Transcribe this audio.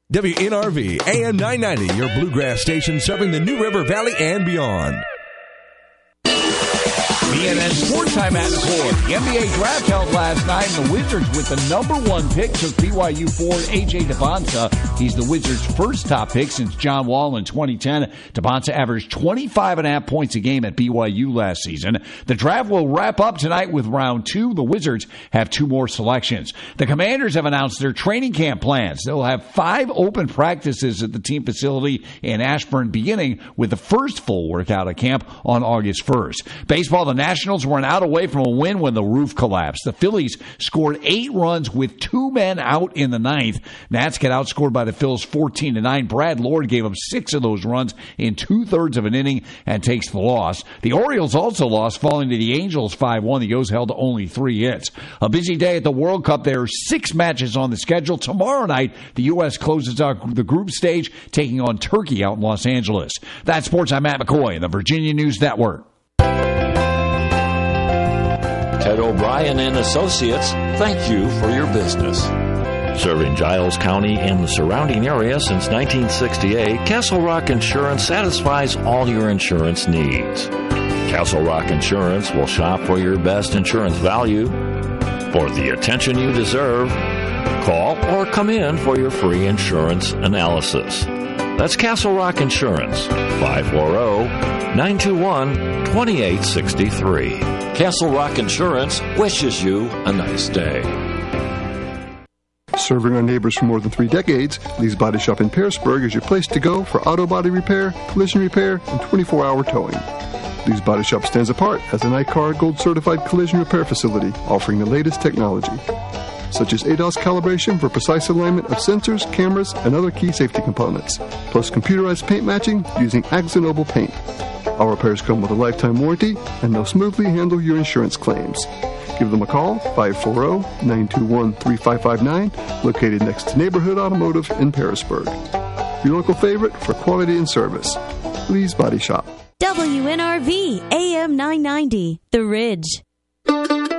WNRV AM 990, your bluegrass station serving the New River Valley and beyond. BNN Sports Time at McCoy. The NBA draft held last night, and the Wizards with the number one pick took BYU forward A.J. Debonsa. He's the Wizards' first top pick since John Wall in 2010. Debonsa averaged 25.5 points a game at BYU last season. The draft will wrap up tonight with round 2. The Wizards have 2 more selections. The Commanders have announced their training camp plans. They'll have 5 open practices at the team facility in Ashburn, beginning with the first full workout at camp on August 1st. Baseball, the Nationals were an out away from a win when the roof collapsed. The Phillies scored 8 runs with 2 men out in the 9th. Nats get outscored by the Phils 14-9. Brad Lord gave up 6 of those runs in 2/3 of an inning and takes the loss. The Orioles also lost, falling to the Angels 5-1. The O's held only 3 hits. A busy day at the World Cup. There are 6 matches on the schedule. Tomorrow night, the U.S. closes out the group stage, taking on Turkey out in Los Angeles. That's Sports. I'm Matt McCoy in the Virginia News Network. Ted O'Brien and Associates, thank you for your business. Serving Giles County and the surrounding area since 1968, Castle Rock Insurance satisfies all your insurance needs. Castle Rock Insurance will shop for your best insurance value. For the attention you deserve, call or come in for your free insurance analysis. That's Castle Rock Insurance, 540-921-2863. Castle Rock Insurance wishes you a nice day. Serving our neighbors for more than 3 decades, Lee's Body Shop in Pearisburg is your place to go for auto body repair, collision repair, and 24-hour towing. Lee's Body Shop stands apart as an ICAR Gold Certified collision repair facility offering the latest technology, such as ADAS calibration for precise alignment of sensors, cameras, and other key safety components, plus computerized paint matching using Axonoble paint. Our repairs come with a lifetime warranty, and they'll smoothly handle your insurance claims. Give them a call, 540-921-3559, located next to Neighborhood Automotive in Pearisburg. Your local favorite for quality and service. Lee's Body Shop. WNRV AM 990, The Ridge.